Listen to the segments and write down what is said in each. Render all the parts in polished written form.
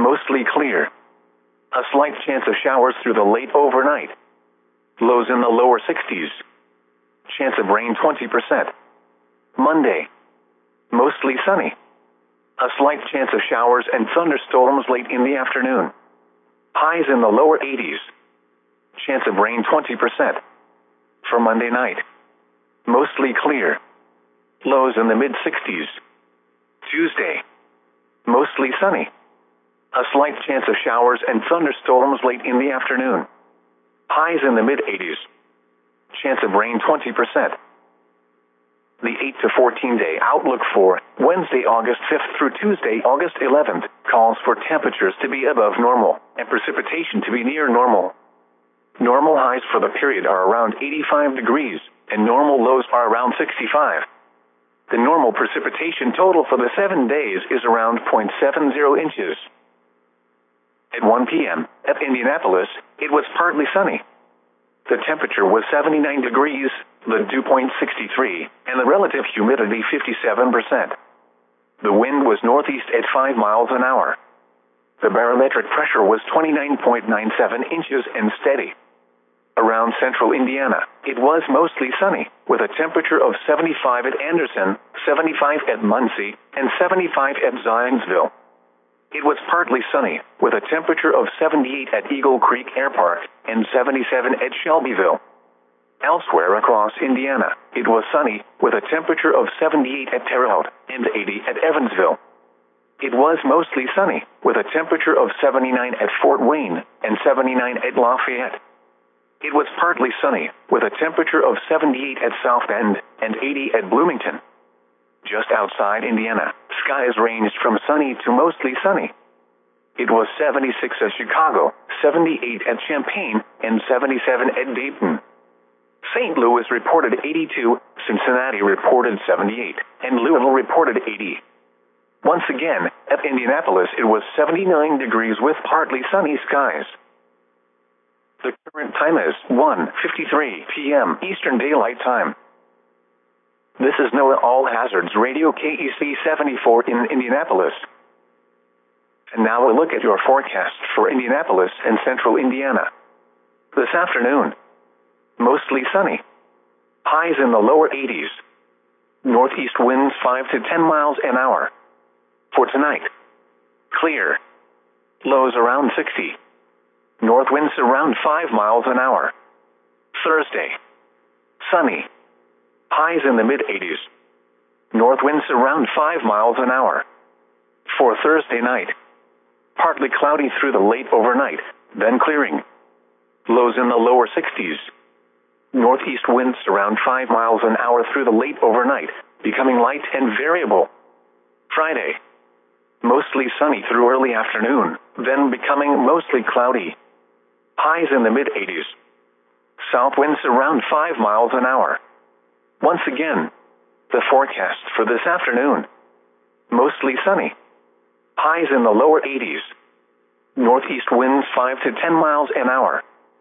mostly clear. A slight chance of showers through the late overnight. Lows in the lower 60s. Chance of rain 20%. Monday. Mostly sunny. A slight chance of showers and thunderstorms late in the afternoon. Highs in the lower 80s. Chance of rain 20%. For Monday night. Mostly clear. Lows in the mid-60s. Tuesday. Mostly sunny. A slight chance of showers and thunderstorms late in the afternoon. Highs in the mid-80s. Chance of rain 20%. The 8 to 14 day outlook for Wednesday, August 5th through Tuesday, August 11th, calls for temperatures to be above normal and precipitation to be near normal. Normal highs for the period are around 85 degrees, and normal lows are around 65. The normal precipitation total for the 7 days is around 0.70 inches. At 1 p.m., at Indianapolis, it was partly sunny. The temperature was 79 degrees, the dew point 63, and the relative humidity 57%. The wind was northeast at 5 miles an hour. The barometric pressure was 29.97 inches and steady. Around central Indiana, it was mostly sunny, with a temperature of 75 at Anderson, 75 at Muncie, and 75 at Zionsville. It was partly sunny, with a temperature of 78 at Eagle Creek Air Park and 77 at Shelbyville. Elsewhere across Indiana, it was sunny, with a temperature of 78 at Terre Haute and 80 at Evansville. It was mostly sunny, with a temperature of 79 at Fort Wayne and 79 at Lafayette. It was partly sunny, with a temperature of 78 at South Bend and 80 at Bloomington. Just outside Indiana, skies ranged from sunny to mostly sunny. It was 76 at Chicago, 78 at Champaign, and 77 at Dayton. St. Louis reported 82, Cincinnati reported 78, and Louisville reported 80. Once again, at Indianapolis it was 79 degrees with partly sunny skies. The current time is 1:53 p.m. Eastern Daylight Time. This is NOAA All Hazards Radio KEC 74 in Indianapolis. And now a look at your forecast for Indianapolis and central Indiana. This afternoon, mostly sunny. Highs in the lower 80s. Northeast winds 5 to 10 miles an hour. For tonight, clear. Lows around 60. North winds around 5 miles an hour. Thursday, sunny. Highs in the mid-80s. North winds around 5 miles an hour. For Thursday night, partly cloudy through the late overnight, then clearing. Lows in the lower 60s. Northeast winds around 5 miles an hour through the late overnight, becoming light and variable. Friday, mostly sunny through early afternoon, then becoming mostly cloudy. Highs in the mid-80s. South winds around 5 miles an hour. Once again, the forecast for this afternoon. Mostly sunny. Highs in the lower 80s. Northeast winds 5 to 10 miles an hour.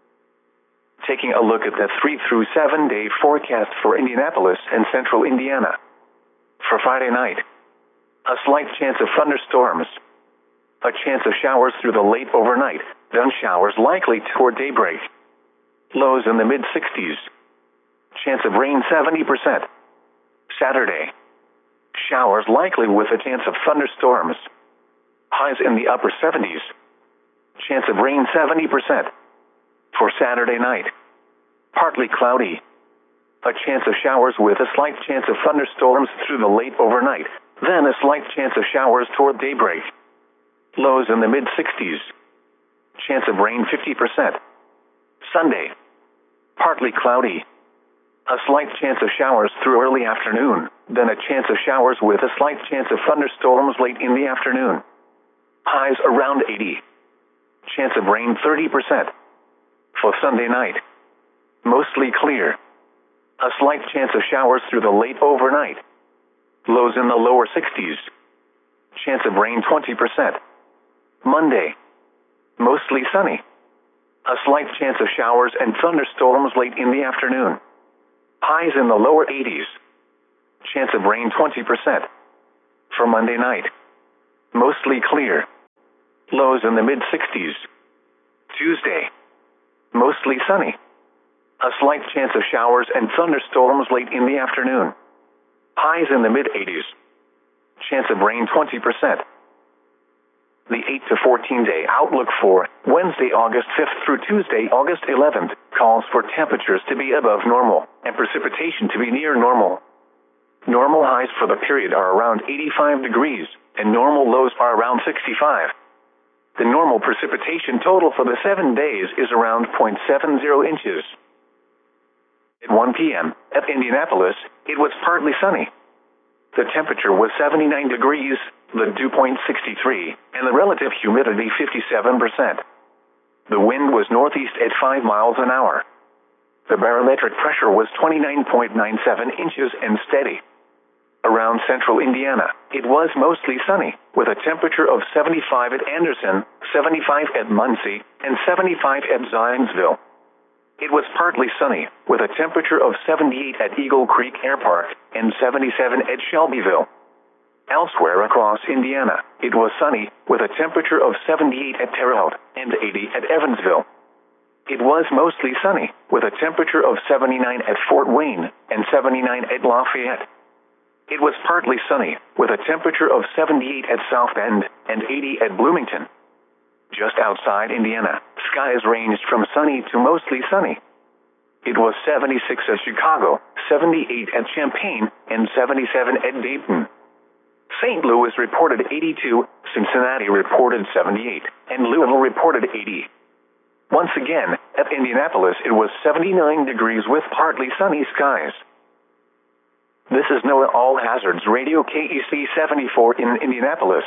Taking a look at the 3 through 7 day forecast for Indianapolis and central Indiana. For Friday night, a slight chance of thunderstorms. A chance of showers through the late overnight, then showers likely toward daybreak. Lows in the mid-60s. Chance of rain 70%. Saturday, showers likely with a chance of thunderstorms. Highs in the upper 70s. Chance of rain 70%. For Saturday night, partly cloudy. A chance of showers with a slight chance of thunderstorms through the late overnight, then a slight chance of showers toward daybreak. Lows in the mid-60s. Chance of rain 50%. Sunday, partly cloudy. A slight chance of showers through early afternoon, then a chance of showers with a slight chance of thunderstorms late in the afternoon. Highs around 80. Chance of rain 30%. For Sunday night, mostly clear. A slight chance of showers through the late overnight. Lows in the lower 60s. Chance of rain 20%. Monday, mostly sunny. A slight chance of showers and thunderstorms late in the afternoon. Highs in the lower 80s. Chance of rain 20%. For Monday night, mostly clear. Lows in the mid-60s. Tuesday, mostly sunny. A slight chance of showers and thunderstorms late in the afternoon. Highs in the mid-80s. Chance of rain 20%. The 8 to 14 day outlook for Wednesday, August 5th through Tuesday, August 11th, calls for temperatures to be above normal and precipitation to be near normal. Normal highs for the period are around 85 degrees, and normal lows are around 65. The normal precipitation total for the 7 days is around 0.70 inches. At 1 p.m., at Indianapolis, it was partly sunny. The temperature was 79 degrees, the dew point 63, and the relative humidity 57%. The wind was northeast at 5 miles an hour. The barometric pressure was 29.97 inches and steady. Around central Indiana, it was mostly sunny, with a temperature of 75 at Anderson, 75 at Muncie, and 75 at Zionsville. It was partly sunny, with a temperature of 78 at Eagle Creek Air Park and 77 at Shelbyville. Elsewhere across Indiana, it was sunny, with a temperature of 78 at Terre Haute and 80 at Evansville. It was mostly sunny, with a temperature of 79 at Fort Wayne and 79 at Lafayette. It was partly sunny, with a temperature of 78 at South Bend and 80 at Bloomington. Just outside Indiana, skies ranged from sunny to mostly sunny. It was 76 at Chicago, 78 at Champaign, and 77 at Dayton. St. Louis reported 82, Cincinnati reported 78, and Louisville reported 80. Once again, at Indianapolis, it was 79 degrees with partly sunny skies. This is NOAA All Hazards Radio KEC 74 in Indianapolis.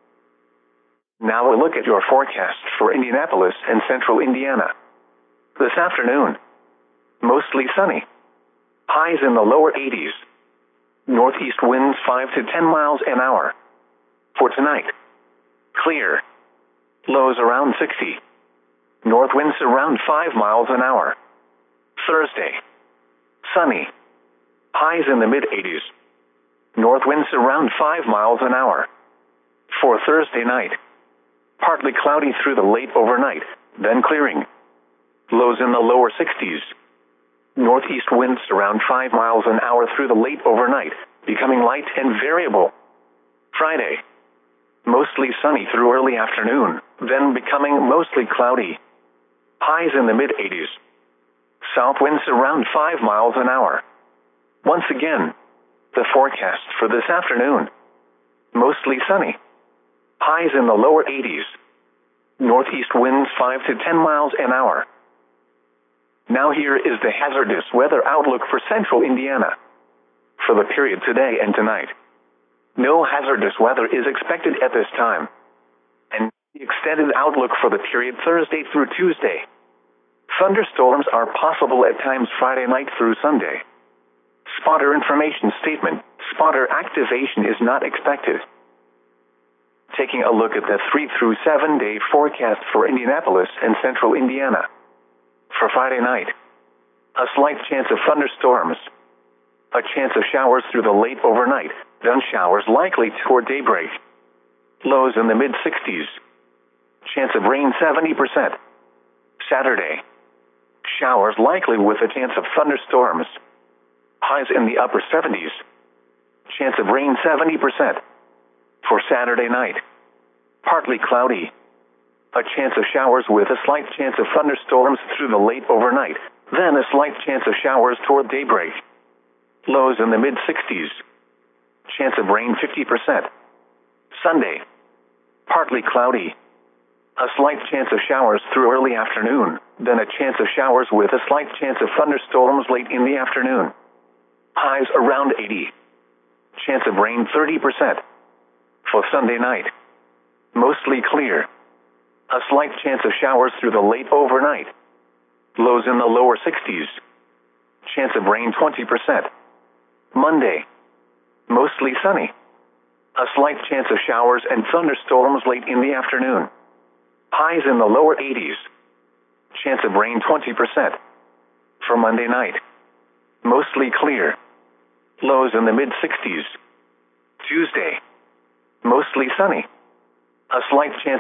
Now a look at your forecast for Indianapolis and central Indiana. This afternoon, mostly sunny. Highs in the lower 80s. Northeast winds 5 to 10 miles an hour. For tonight, clear. Lows around 60. North winds around 5 miles an hour. Thursday, sunny. Highs in the mid-80s. North winds around 5 miles an hour. For Thursday night, partly cloudy through the late overnight, then clearing. Lows in the lower 60s. Northeast winds around 5 miles an hour through the late overnight, becoming light and variable. Friday, mostly sunny through early afternoon, then becoming mostly cloudy. Highs in the mid-80s. South winds around 5 miles an hour. Once again, the forecast for this afternoon. Mostly sunny. Highs in the lower 80s. Northeast winds 5 to 10 miles an hour. Now here is the hazardous weather outlook for central Indiana. For the period today and tonight, no hazardous weather is expected at this time. And the extended outlook for the period Thursday through Tuesday. Thunderstorms are possible at times Friday night through Sunday. Spotter information statement: spotter activation is not expected. Taking a look at the 3 through 7 day forecast for Indianapolis and central Indiana. For Friday night, a slight chance of thunderstorms. A chance of showers through the late overnight, then showers likely toward daybreak. Lows in the mid-60s. Chance of rain 70%. Saturday, showers likely with a chance of thunderstorms. Highs in the upper 70s. Chance of rain 70%. For Saturday night, partly cloudy. A chance of showers with a slight chance of thunderstorms through the late overnight, then a slight chance of showers toward daybreak. Lows in the mid-60s. Chance of rain 50%. Sunday, partly cloudy. A slight chance of showers through early afternoon, then a chance of showers with a slight chance of thunderstorms late in the afternoon. Highs around 80. Chance of rain 30%. For Sunday night, mostly clear. A slight chance of showers through the late overnight. Lows in the lower 60s. Chance of rain 20%. Monday, mostly sunny. A slight chance of showers and thunderstorms late in the afternoon. Highs in the lower 80s. Chance of rain 20%. For Monday night, mostly clear. Lows in the mid-60s. Tuesday, mostly sunny. A slight chance